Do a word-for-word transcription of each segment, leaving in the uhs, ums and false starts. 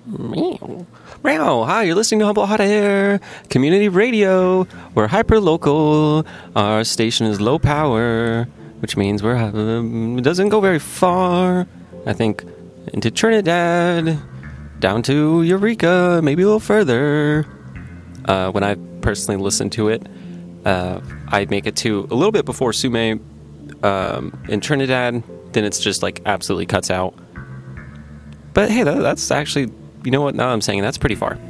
Meow. Meow. Hi, you're listening to Humble Hot Air Community Radio. We're hyper local. Our station is low power, which means we're um, it doesn't go very far. I think into Trinidad, down to Eureka, maybe a little further. Uh, when I personally listen to it, uh, I make it to a little bit before Sume um, in Trinidad. Then it's just like absolutely cuts out. But hey, that, that's actually, you know what? Now I'm saying that's pretty far.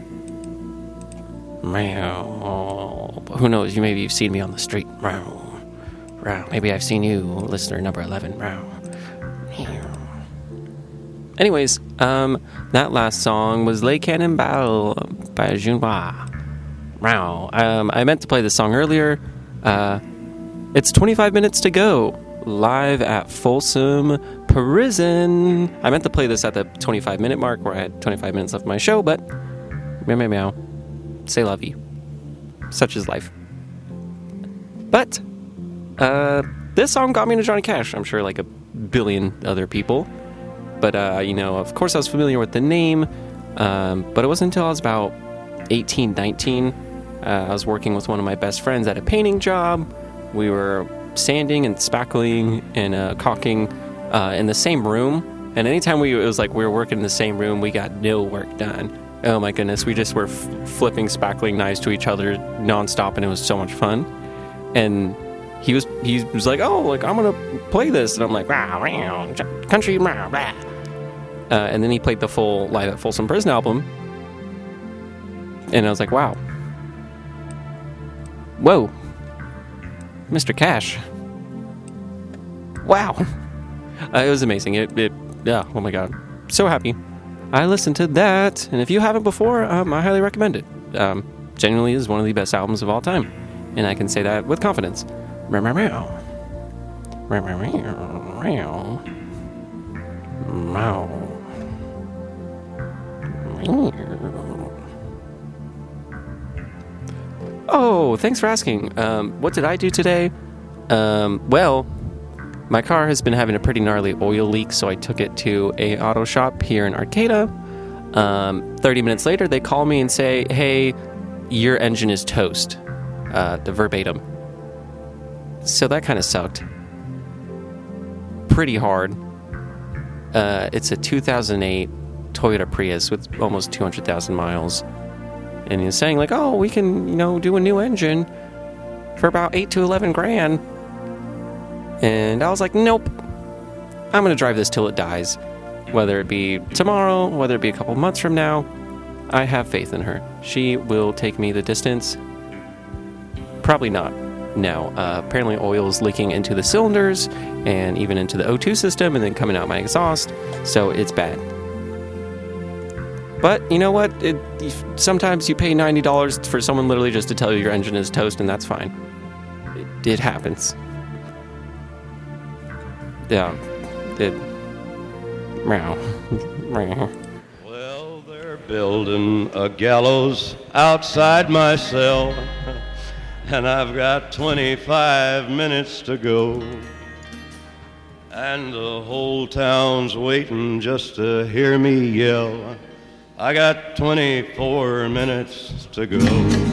Meow. Who knows? You maybe you've seen me on the street. Meow. Meow. Maybe I've seen you, listener number eleven. Meow. Meow. Anyways, um, that last song was Les Cannonballes by Junwa. Meow. Um, I meant to play this song earlier. Uh, it's twenty-five minutes to go. Live at Folsom Prison. I meant to play this at the twenty-five minute mark where I had twenty-five minutes left of my show, but meow meow meow. C'est la vie. Such is life. But uh, this song got me into Johnny Cash. I'm sure like a billion other people. But, uh, you know, of course I was familiar with the name. Um, but it wasn't until I was about eighteen, nineteen. Uh, I was working with one of my best friends at a painting job. We were sanding and spackling and uh, caulking uh, in the same room. And anytime we, it was like we were working in the same room, we got no work done. Oh my goodness, we just were f- flipping spackling knives to each other nonstop, and it was so much fun. And he was he was like, oh, like I'm gonna play this, and I'm like, rah, rah, country, rah, rah. Uh, and then he played the full Live at Folsom Prison album, and I was like, wow, whoa. Mister Cash. Wow. Uh, it was amazing. It, it, yeah, oh my God. So happy. I listened to that, and if you haven't before, um, I highly recommend it. Um, genuinely is one of the best albums of all time, and I can say that with confidence. Meow, meow, meow. Meow, meow, meow. Meow. Oh, thanks for asking. Um, what did I do today? Um, well, my car has been having a pretty gnarly oil leak, so I took it to a auto shop here in Arcata. Um, thirty minutes later, they call me and say, hey, your engine is toast. Uh, the verbatim. So that kind of sucked. Pretty hard. Uh, it's a two thousand eight Toyota Prius with almost two hundred thousand miles. And he's saying like, oh, we can, you know, do a new engine for about eight to eleven grand. And I was like, nope. I'm going to drive this till it dies. Whether it be tomorrow, whether it be a couple months from now, I have faith in her. She will take me the distance. Probably not. No. Uh, apparently oil is leaking into the cylinders and even into the O two system and then coming out my exhaust. So it's bad. But you know what? It, sometimes you pay ninety dollars for someone literally just to tell you your engine is toast, and that's fine. It, it happens. Yeah. It. Meow. Meow. Well, they're building a gallows outside my cell, and I've got twenty-five minutes to go. And the whole town's waiting just to hear me yell. I got twenty-four minutes to go.